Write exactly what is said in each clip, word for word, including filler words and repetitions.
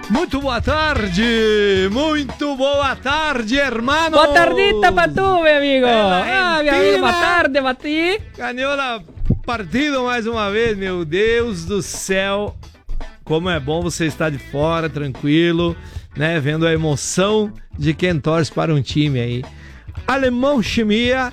Muito boa tarde, muito boa tarde, hermano. Boa tardita pra tu, meu amigo. Ah, meu amigo, boa tarde, Bati. Ganhou na partida mais uma vez, meu Deus do céu. Como é bom você estar de fora, tranquilo, né? Vendo a emoção de quem torce para um time aí. Alemão Chimia,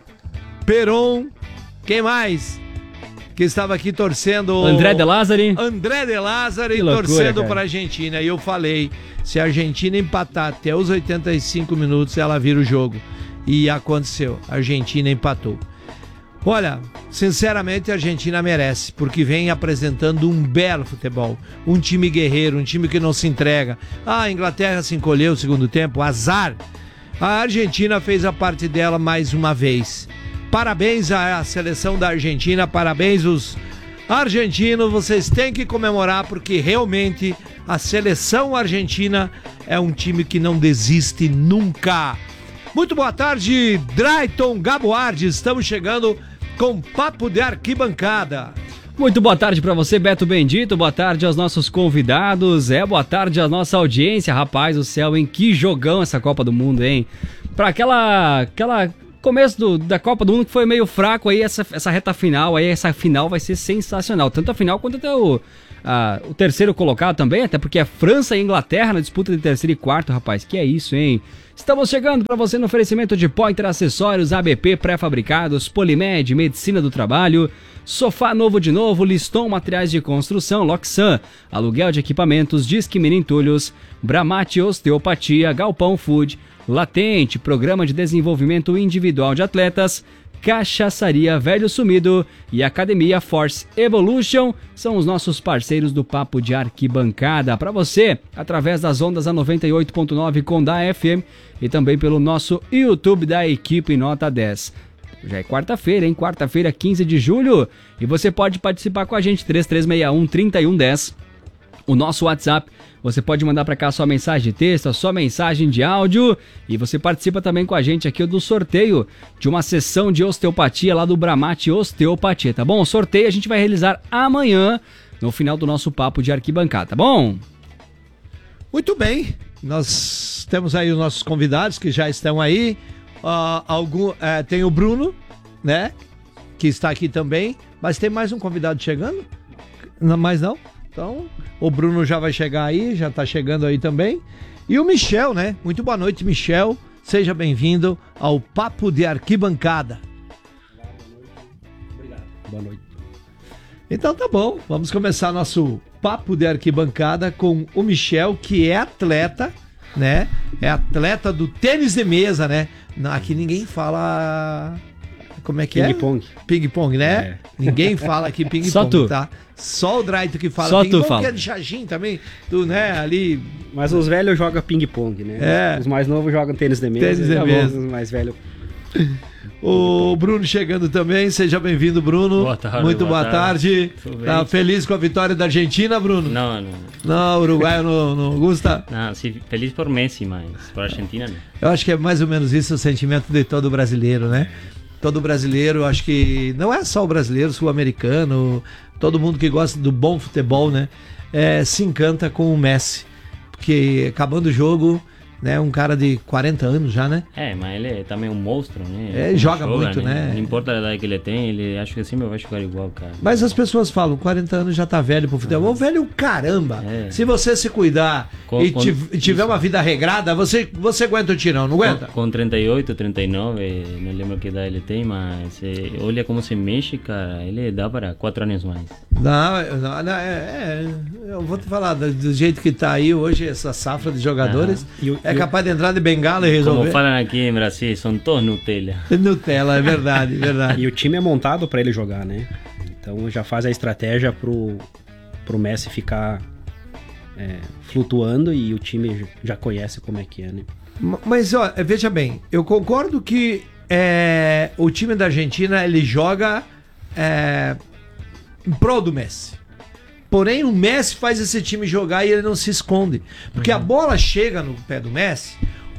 Peron, quem mais? Que estava aqui torcendo... André De Lázari. André De Lázari torcendo para a Argentina. E eu falei, se a Argentina empatar até os oitenta e cinco minutos, ela vira o jogo. E aconteceu, a Argentina empatou. Olha, sinceramente a Argentina merece, porque vem apresentando um belo futebol. Um time guerreiro, um time que não se entrega. Ah, a Inglaterra se encolheu no segundo tempo, azar. A Argentina fez a parte dela mais uma vez. Parabéns à seleção da Argentina, parabéns os argentinos, vocês têm que comemorar porque realmente a seleção argentina é um time que não desiste nunca. Muito boa tarde, Drayton Gaboardi, estamos chegando com Papo de Arquibancada. Muito boa tarde pra você, Beto Bendito, boa tarde aos nossos convidados, é, boa tarde à nossa audiência, rapaz do céu, hein, que jogão essa Copa do Mundo, hein, pra aquela, aquela começo do, da Copa do Mundo que foi meio fraco aí, essa, essa reta final aí, essa final vai ser sensacional, tanto a final quanto até o, a, o terceiro colocado também, até porque é França e Inglaterra na disputa de terceiro e quarto, rapaz, que é isso, hein? Estamos chegando para você no oferecimento de Pointer Acessórios, A B P Pré-Fabricados, Polimed, Medicina do Trabalho, Sofá Novo de Novo, Liston Materiais de Construção, Loxan, Aluguel de Equipamentos, Disque Mini Entulhos, Bramate Osteopatia, Galpão Food, Latente, Programa de Desenvolvimento Individual de Atletas, Cachaçaria Velho Sumido e Academia Force Evolution são os nossos parceiros do Papo de Arquibancada. Para você, através das ondas a noventa e oito ponto nove com da F M e também pelo nosso YouTube da Equipe Nota dez. Já é quarta-feira, hein? Quarta-feira, quinze de julho. E você pode participar com a gente, três três seis um, três um um zero. O nosso WhatsApp, você pode mandar para cá a sua mensagem de texto, a sua mensagem de áudio e você participa também com a gente aqui do sorteio de uma sessão de osteopatia lá do Bramate Osteopatia, tá bom? O sorteio a gente vai realizar amanhã no final do nosso Papo de Arquibancada, tá bom? Muito bem, nós temos aí os nossos convidados que já estão aí, uh, algum, uh, tem o Bruno, né, que está aqui também, mas tem mais um convidado chegando? Não, mais não? Então, o Bruno já vai chegar aí, já tá chegando aí também. E o Michel, né? Muito boa noite, Michel. Seja bem-vindo ao Papo de Arquibancada. Obrigado. Boa noite. Então tá bom, vamos começar nosso Papo de Arquibancada com o Michel, que é atleta, né? É atleta do tênis de mesa, né? Aqui ninguém fala... Como é que ping é? Ping-pong. Ping-pong, né? É. Ninguém fala aqui ping-pong, Só tu. tá? Só o Drayton que fala. Só ping-pong tu fala. que é de Chagim também, tu, né, ali... Mas os velhos jogam ping-pong, né? É. Os mais novos jogam tênis de mesa. Tênis de tá mesa. Bom, os mais velhos... O Bruno chegando também, seja bem-vindo, Bruno. Boa tarde. Muito boa, boa tarde. tarde. Tudo bem? Tá feliz com a vitória da Argentina, Bruno? Não, não. Não, o Uruguai não, não gusta? Não, sim, feliz por Messi, mas por Argentina não. Eu acho que é mais ou menos isso o sentimento de todo brasileiro, né? Todo brasileiro, eu acho que não é só o brasileiro, sul-americano, todo mundo que gosta do bom futebol, né? É, se encanta com o Messi. Porque acabando o jogo, né? Um cara de quarenta anos já, né? É, mas ele é também um monstro, né? É, Como joga muito, né? Não importa a idade que ele tem, ele acho que sempre vai jogar igual, cara. Mas as pessoas falam, quarenta anos já tá velho pro futebol. Velho, caramba! É. Se você se cuidar Com- e com- tiv- tiver uma vida regrada, você, você aguenta o tirão, não aguenta? Com, com trinta e oito, trinta e nove, não lembro que idade ele tem, mas eh, olha como se mexe, cara. Ele dá para quatro anos mais. Não, não, não, é, é, eu vou te falar, do, do jeito que tá aí hoje, essa safra de jogadores, E o- é e o- capaz de entrar de bengala e resolver. Como falam aqui em Brasil, são todos Nutella. Nutella, é verdade, é verdade. E o time é montado pra ele jogar, né? Então já faz a estratégia pro, pro Messi ficar é, flutuando e o time já conhece como é que é, né? Ma- Mas, ó, veja bem, eu concordo que é, o time da Argentina, ele joga é, em prol do Messi. Porém, o Messi faz esse time jogar e ele não se esconde. Porque a bola chega no pé do Messi,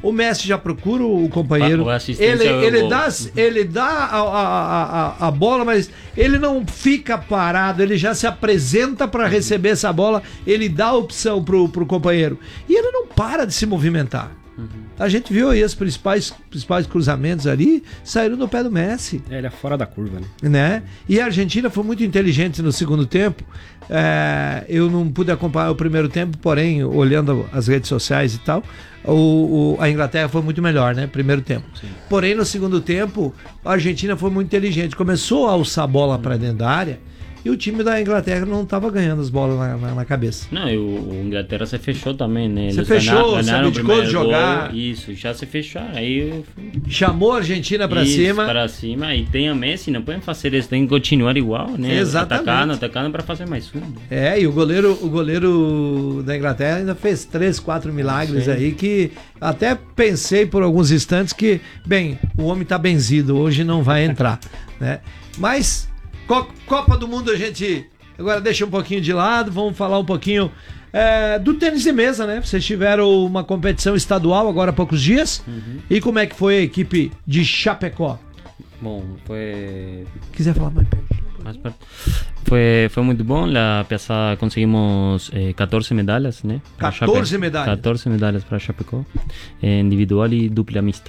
o Messi já procura o companheiro. A Ele, ele o... dá, ele dá a, a, a, a bola, mas ele não fica parado, ele já se apresenta para receber essa bola, ele dá a opção pro, pro companheiro. E ele não para de se movimentar. Uhum. A gente viu aí os principais, principais cruzamentos ali, saíram do pé do Messi. É, ele é fora da curva, né? né? E a Argentina foi muito inteligente no segundo tempo. É, eu não pude acompanhar o primeiro tempo, porém, olhando as redes sociais e tal, o, o, a Inglaterra foi muito melhor, né? Primeiro tempo. Sim. Porém, no segundo tempo, a Argentina foi muito inteligente. Começou a alçar a bola para dentro da área. E o time da Inglaterra não estava ganhando as bolas na, na, na cabeça. Não, e o, o Inglaterra se fechou também, né? Se fechou, se abdicou de jogar. Gol, isso, já se fecharam. Aí chamou a Argentina para cima. Para cima. E tem a Messi, não podem fazer isso, tem que continuar igual, né? Exatamente. Atacando, atacando para fazer mais um. Né? É, e o goleiro, o goleiro da Inglaterra ainda fez três, quatro milagres Sim. aí que até pensei por alguns instantes que, bem, o homem tá benzido, hoje não vai entrar, né? Mas Copa do Mundo a gente agora deixa um pouquinho de lado, vamos falar um pouquinho é, do tênis de mesa, né? Vocês tiveram uma competição estadual agora há poucos dias. Uhum. E como é que foi a equipe de Chapecó? Bom, foi... Quiser falar mais perto? Mais perto. Foi, foi muito bom, la passada conseguimos eh, catorze medalhas, né? catorze medalhas? catorze medalhas para Chapecó, eh, individual e dupla mista.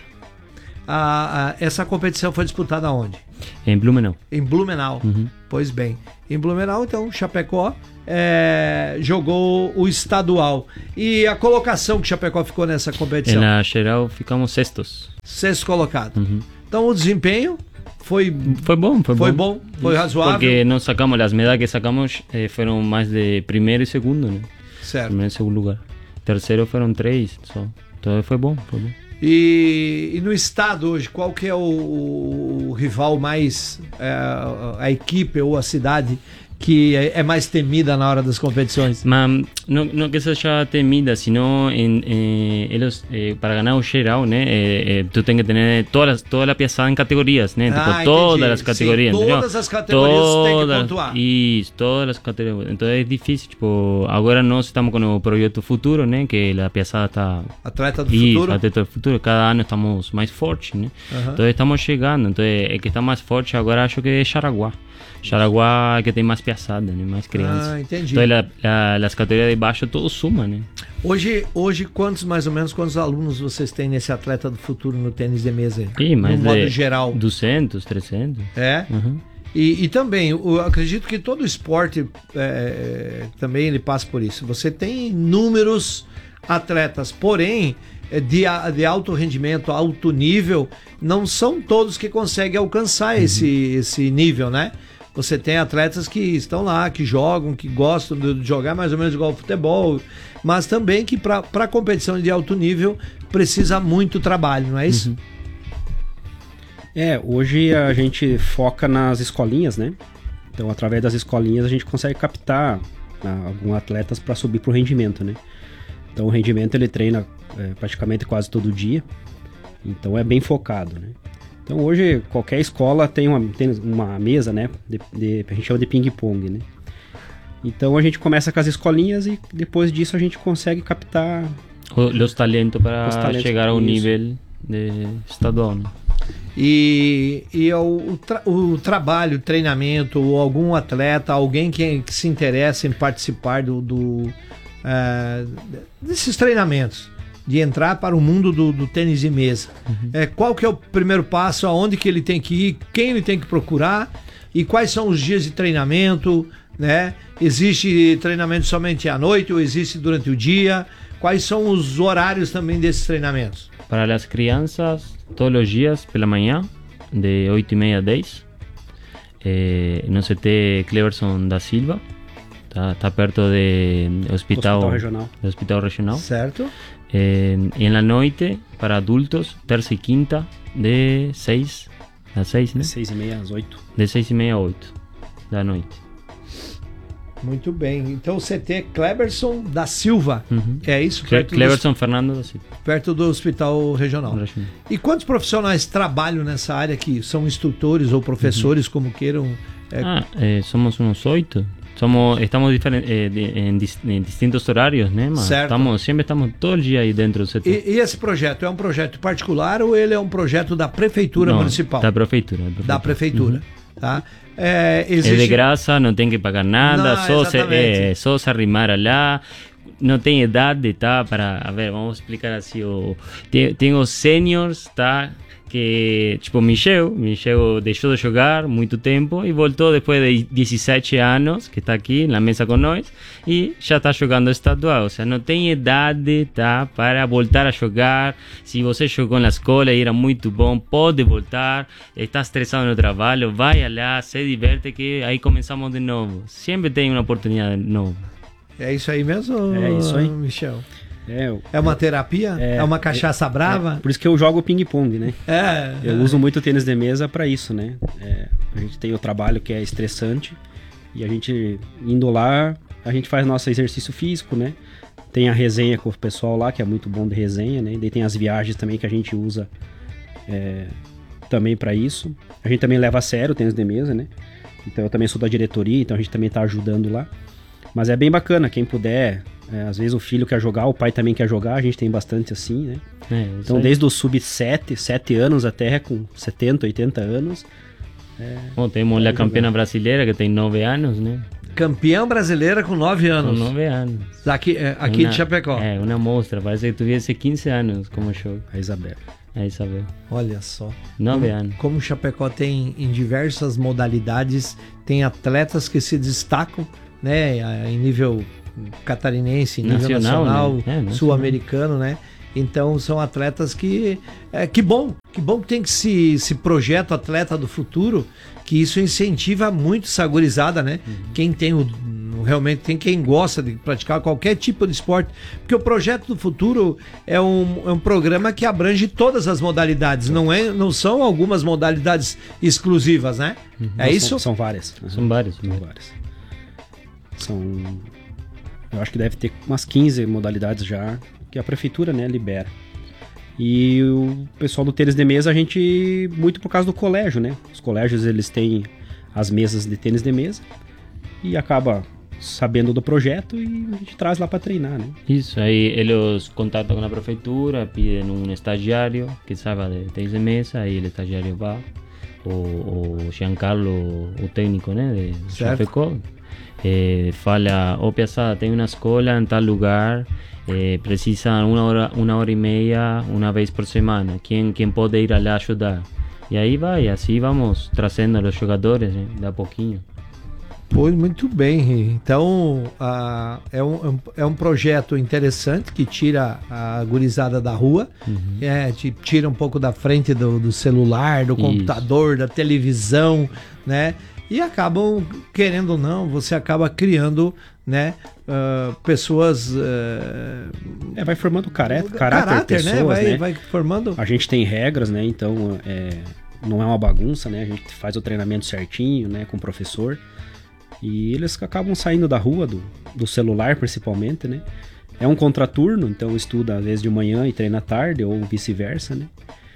A, a, essa competição foi disputada onde? Em Blumenau. Em Blumenau, uhum. Pois bem. Em Blumenau, então, Chapecó é, jogou o estadual. E a colocação que Chapecó ficou nessa competição? Na geral, ficamos sextos. Sexto colocado. Uhum. Então, o desempenho foi... Foi bom, foi, foi bom. bom. Foi razoável. Porque não sacamos, as medalhas que sacamos eh, foram mais de primeiro e segundo, né? Certo. Primeiro e segundo lugar. Terceiro foram três só. Então, foi bom, foi bom. E, e no estado hoje, qual que é o, o rival mais, é, a equipe ou a cidade que é, é mais temida na hora das competições? Mas não, não que seja temida, sino em, em, eles, eh, para ganhar o geral, né, eh, eh, tu tem que ter todas, toda a piazada em categorias, né, ah, tipo, todas as categorias. Sim, todas as categorias todas, tem que pontuar. Isso, todas as categorias. Então é difícil, tipo, agora nós estamos com o projeto futuro, né, que a piazada está... Atleta do isso, futuro. Atleta do futuro, cada ano estamos mais fortes, né, uh-huh. Então estamos chegando, então é que está mais forte agora acho que é Jaraguá. Jaraguá que tem mais piaçada, né? Mais crianças. Ah, entendi. Então ela, a, as categorias de baixo todo suma, né? Hoje, hoje, quantos mais ou menos, quantos alunos vocês têm nesse Atleta do Futuro no tênis de mesa? Sim, mais no modo geral. duzentos, trezentos. É? Uhum. E, e também, eu acredito que todo esporte é, também ele passa por isso. Você tem inúmeros atletas, porém, de, de alto rendimento, alto nível, não são todos que conseguem alcançar uhum. esse, esse nível, né? Você tem atletas que estão lá, que jogam, que gostam de jogar mais ou menos igual ao futebol, mas também que para a competição de alto nível precisa muito trabalho, não é isso? Uhum. É, hoje a gente foca nas escolinhas, né? Então, através das escolinhas, a gente consegue captar ah, alguns atletas para subir para o rendimento, né? Então, o rendimento ele treina é, praticamente quase todo dia, então é bem focado, né? Então hoje qualquer escola tem uma, tem uma mesa, né? De, de, a gente chama de ping-pong, né? Então a gente começa com as escolinhas e depois disso a gente consegue captar os talentos para chegar ao nível de estadual, né? E, e o, tra, o trabalho, o treinamento, ou algum atleta, alguém que, que se interessa em participar do, do, uh, desses treinamentos, de entrar para o mundo do, do tênis de mesa. Uhum. É, qual que é o primeiro passo, aonde que ele tem que ir, quem ele tem que procurar e quais são os dias de treinamento, né? Existe treinamento somente à noite ou existe durante o dia? Quais são os horários também desses treinamentos? Para as crianças, todos os dias pela manhã, de oito e meia a dez. Eh, no C T Cleverson da Silva, tá, tá perto do hospital, hospital regional. Do hospital regional. Certo. Eh, y en la noite, para adultos, terça e quinta, de seis às seis, né? De seis e meia às oito. De seis e meia a oito da noite. Muito bem. Então, o C T Cleverson da Silva. Uhum. É isso? Cle- Cleverson do, Fernando da Silva. Perto do Hospital Regional. Regional. E quantos profissionais trabalham nessa área aqui? São instrutores ou professores, uhum. como queiram? É... Ah, eh, somos uns oito. Somos, estamos diferentes, eh, de, em, dis, em distintos horários, né? Mas certo. Estamos, sempre estamos todo dia aí dentro do setor. E, e esse projeto é um projeto particular ou ele é um projeto da prefeitura Não, municipal? Da prefeitura. Da prefeitura. Da prefeitura, uhum. Tá? É, existe... é de graça, não tem que pagar nada, Não, só, se, é, só se arrimar lá. Não tem idade, tá? Para, a ver, vamos explicar assim. O, tem, tem os seniors, tá? Que, tipo, Michel, Michel deixou de jogar muito tempo e voltou depois de dezessete anos, que está aqui na mesa com nós, e já está jogando estadual. Ou seja, não tem idade, tá? Para voltar a jogar. Se você jogou na escola e era muito bom, pode voltar. Está estressado no trabalho, vai lá, se diverte, que aí começamos de novo. Sempre tem uma oportunidade nova. É isso aí mesmo, é isso aí. Michel? É, eu, é uma terapia? É, é uma cachaça é, brava? É, por isso que eu jogo ping-pong, né? É, eu é. uso muito o tênis de mesa para isso, né? É, a gente tem o trabalho que é estressante e a gente, indo lá, a gente faz nosso exercício físico, né? Tem a resenha com o pessoal lá, que é muito bom de resenha, né? E daí tem as viagens também que a gente usa é, também para isso. A gente também leva a sério o tênis de mesa, né? Então eu também sou da diretoria, então a gente também tá ajudando lá. Mas é bem bacana, quem puder, é, às vezes o filho quer jogar, o pai também quer jogar, a gente tem bastante assim, né? É, então desde o sub sete, sete anos até com setenta, oitenta anos. É, Bom, temos a campeã brasileira que tem nove anos, né? Campeã brasileira com nove anos. Com nove anos. Aqui, aqui uma, de Chapecó. É, uma mostra, parece que tivesse quinze anos como jogo. A Isabel. A Isabel. Olha só. Nove como, anos. Como o Chapecó tem em diversas modalidades, tem atletas que se destacam, né, em nível catarinense, em nível nacional, nacional né? é, sul-americano, né? Então são atletas que é, que bom, que bom que tem que se esse projeto atleta do futuro, que isso incentiva muito essa gurizada, né? Uhum. Quem tem o realmente tem quem gosta de praticar qualquer tipo de esporte, porque o projeto do futuro é um, é um programa que abrange todas as modalidades, não é, não são algumas modalidades exclusivas, né? Uhum. É isso? São, são várias. Uhum. São várias, são várias. São, eu acho que deve ter umas quinze modalidades já que a prefeitura, né, libera. E o pessoal do tênis de mesa, a gente, muito por causa do colégio, né? Os colégios, eles têm as mesas de tênis de mesa e acaba sabendo do projeto e a gente traz lá para treinar, né? Isso, aí eles contatam com a prefeitura, pedem um estagiário que saiba de tênis de mesa, aí o estagiário vai, o, o Giancarlo, o técnico, né, de Chapecó, eh, fala, ô Piaçada, tem uma escola em tal lugar, eh, precisa uma hora, uma hora e meia, uma vez por semana, quem, quem pode ir lá ajudar? E aí vai, assim vamos trazendo os jogadores, né, de a pouquinho. Pois muito bem, então uh, é, um, é um projeto interessante que tira a gurizada da rua, uhum. é, te tira um pouco da frente do, do celular, do computador, Isso. da televisão, né? E acabam, querendo ou não, você acaba criando, né, uh, pessoas... Uh, é, vai formando caráter, caráter, caráter pessoas, né? Vai, né? vai formando... A gente tem regras, né? Então, é, não é uma bagunça, né? A gente faz o treinamento certinho, né? Com o professor. E eles acabam saindo da rua, do, do celular principalmente, né? É um contraturno, então estuda às vezes de manhã e treina à tarde, ou vice-versa, né?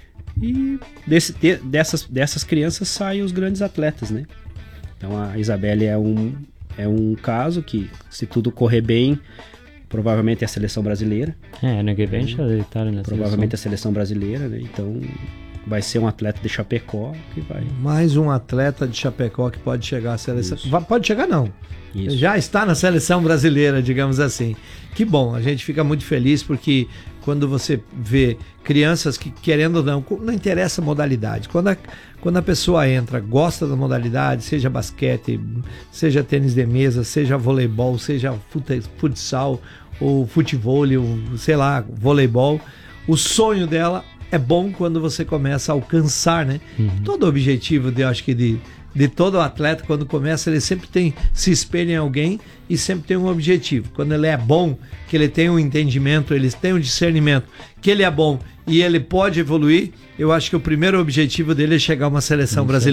E desse, de, dessas, dessas crianças saem os grandes atletas, né? Então a Isabelle é um, é um caso que, se tudo correr bem, provavelmente é a seleção brasileira. É, ano que vem já deve estar na Provavelmente seleção. a seleção brasileira, né? Então... vai ser um atleta de Chapecó que vai... Mais um atleta de Chapecó que pode chegar à seleção... Isso. Pode chegar não. Isso. Já está na seleção brasileira, digamos assim. Que bom, a gente fica muito feliz porque quando você vê crianças que, querendo ou não, não interessa a modalidade. Quando a, quando a pessoa entra, gosta da modalidade, seja basquete, seja tênis de mesa, seja voleibol, seja futsal, ou futevôlei, ou sei lá, voleibol, o sonho dela é bom quando você começa a alcançar, né? Uhum. Todo o objetivo, de, eu acho que de, de todo atleta, quando começa, ele sempre tem, se espelha em alguém e sempre tem um objetivo. Quando ele é bom, que ele tem um entendimento, ele tem um discernimento, que ele é bom e ele pode evoluir, eu acho que o primeiro objetivo dele é chegar a uma seleção Isso. brasileira.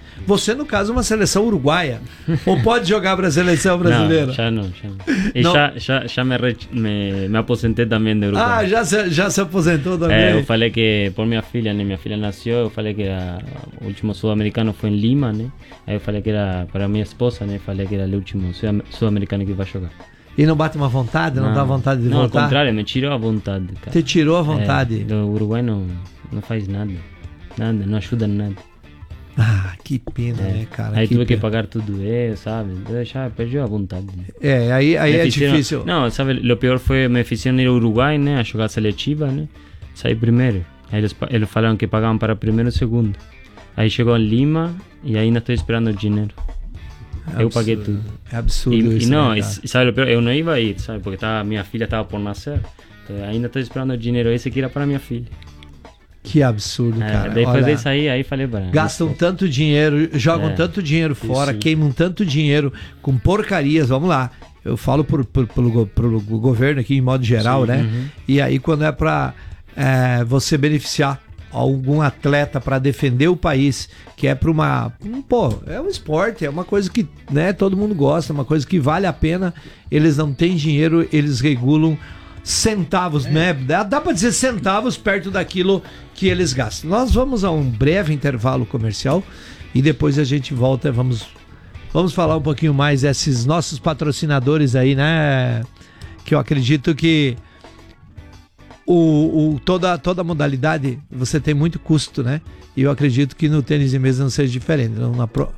Você, no caso, é uma seleção uruguaia. Ou pode jogar para a seleção brasileira? Não, já não. Já, não. E não. já, já, já me, me, me aposentei também do Uruguai. Ah, já se, já se aposentou também? É, eu falei que, por minha filha, né? Minha filha nasceu, eu falei que era, o último sul-americano foi em Lima, né? Aí eu falei que era, para minha esposa, né? Falei que era o último sul-americano que vai jogar. E não bate uma vontade? Não, não dá vontade de não, voltar? Não, ao contrário, me tirou a vontade, cara. Te tirou a vontade? É, o Uruguai não, não faz nada. Nada, não ajuda em nada. Ah, que pena, é. né, cara? Aí que tuve pena. que pagar tudo eu, sabe? Eu já perdi a vontade. É, aí, aí é fizeram, difícil. Não, sabe, o pior foi, me fizeram ir ao Uruguai, né? A jogar seletiva, né? Saí primeiro. Aí eles, eles falaram que pagavam para primeiro e segundo. Aí chegou em Lima e ainda estou esperando o dinheiro. É eu absurdo. paguei tudo. É absurdo e, isso, e não, né, e, sabe, eu não ia ir, sabe? Porque tava, minha filha estava por nascer. Então, ainda estou esperando o dinheiro. Esse aqui era para minha filha. Que absurdo, é, cara. Depois Olha, disso aí, aí falei, para gastam tanto dinheiro, jogam é, tanto dinheiro fora, isso. queimam tanto dinheiro com porcarias, vamos lá. Eu falo por, por, pelo, pelo governo aqui em modo geral, sim, né? Uhum. E aí quando é para é, você beneficiar algum atleta para defender o país, que é para uma, um, pô, é um esporte, é uma coisa que, né, todo mundo gosta, uma coisa que vale a pena, eles não têm dinheiro, eles regulam centavos, é. né? Dá, dá para dizer centavos perto daquilo que eles gastam. Nós vamos a um breve intervalo comercial e depois a gente volta, vamos, vamos falar um pouquinho mais desses nossos patrocinadores aí, né? Que eu acredito que o, o, toda, toda modalidade você tem muito custo, né? E eu acredito que no tênis de mesa não seja diferente. Não, na pro...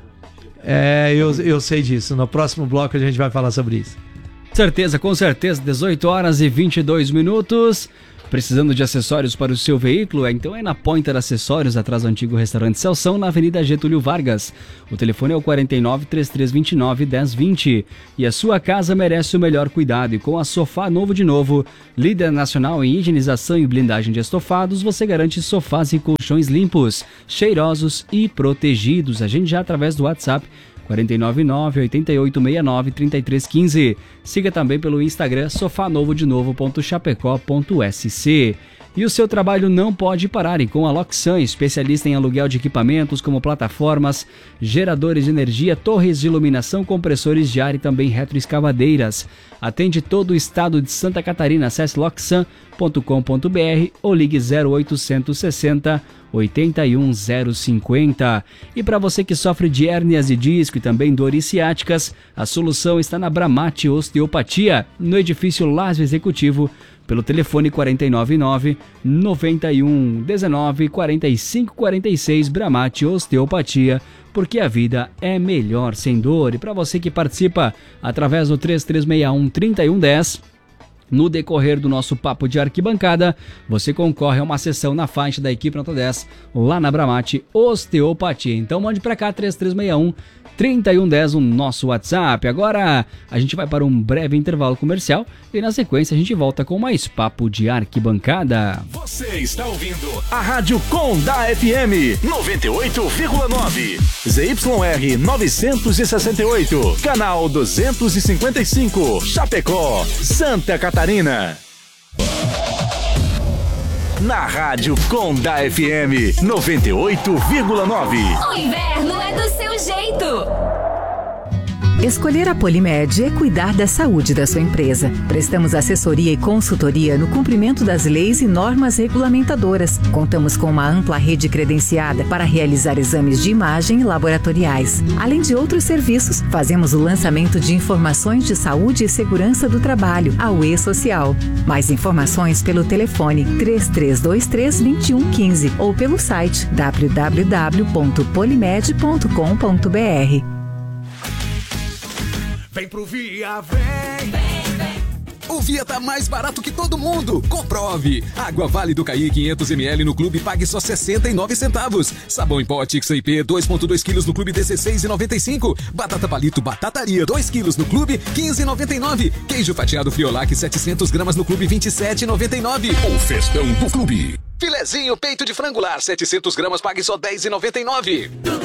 É, eu, eu sei disso. No próximo bloco a gente vai falar sobre isso. Certeza, com certeza, dezoito horas e vinte e dois minutos. Precisando de acessórios para o seu veículo? Então é na Pointer Acessórios, atrás do antigo restaurante Celção, na Avenida Getúlio Vargas. O telefone é o quarenta e nove, trinta e três vinte e nove, dez vinte. E a sua casa merece o melhor cuidado. E com a Sofá Novo de Novo, líder nacional em higienização e blindagem de estofados, você garante sofás e colchões limpos, cheirosos e protegidos. Agende já através do WhatsApp quarenta e nove nove, oito oito seis nove, três três um cinco. Siga também pelo Instagram sofanovodenovo ponto chapecó ponto s c. E o seu trabalho não pode parar, e com a Loxan, especialista em aluguel de equipamentos como plataformas, geradores de energia, torres de iluminação, compressores de ar e também retroescavadeiras. Atende todo o estado de Santa Catarina. Acesse loxan ponto com ponto b r ou ligue zero oitocentos sessenta, oitenta e um zero cinquenta. E para você que sofre de hérnias de disco e também dores ciáticas, a solução está na Bramate Osteopatia, no edifício Lázio Executivo, pelo telefone quarenta e nove nove, noventa e um, dezenove, quarenta e cinco, quarenta e seis. Bramate Osteopatia, porque a vida é melhor sem dor. E para você que participa através do três três seis um, três um um zero, no decorrer do nosso papo de arquibancada, você concorre a uma sessão na faixa da equipe Nota dez, lá na Bramate Osteopatia. Então mande para cá, três três seis um, três um um zero, o nosso WhatsApp. Agora a gente vai para um breve intervalo comercial e na sequência a gente volta com mais papo de arquibancada. Você está ouvindo a Rádio Condá F M noventa e oito vírgula nove, Z Y R novecentos e sessenta e oito, canal duzentos e cinquenta e cinco, Chapecó, Santa Catarina. Na Rádio Condá F M noventa e oito vírgula nove. O inverno é do seu jeito. Escolher a Polimed é cuidar da saúde da sua empresa. Prestamos assessoria e consultoria no cumprimento das leis e normas regulamentadoras. Contamos com uma ampla rede credenciada para realizar exames de imagem e laboratoriais. Além de outros serviços, fazemos o lançamento de informações de saúde e segurança do trabalho, a U E Social. Mais informações pelo telefone três três dois três, dois um um cinco ou pelo site w w w ponto polimed ponto com ponto b r. Vem pro Via, vem! Vem, vem! O Via tá mais barato que todo mundo. Comprove! Água Vale do Caí quinhentos mililitros no clube, pague só sessenta e nove centavos. Sabão em pó X I P dois vírgula dois quilos no clube, dezesseis reais e noventa e cinco. Batata palito Batataria dois quilos no clube, quinze reais e noventa e nove. Queijo fatiado Friolac setecentos gramas no clube, vinte e sete reais e noventa e nove. O festão do clube. Filezinho peito de frango lar setecentos gramas, pague só dez reais e noventa e nove.